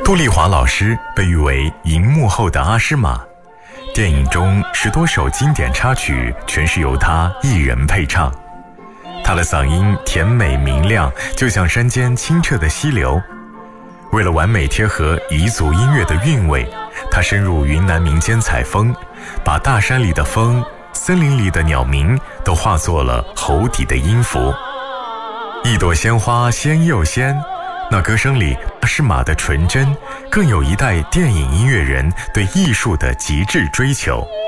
杜丽华老师被誉为荧幕后的阿诗玛，电影中10多首经典插曲全是由他一人配唱。他的嗓音甜美明亮，就像山间清澈的溪流。为了完美贴合彝族音乐的韵味，他深入云南民间采风，把大山里的风、森林里的鸟鸣都化作了喉底的音符。一朵鲜花鲜又鲜，那歌声里阿诗玛的纯真，更有一代电影音乐人对艺术的极致追求。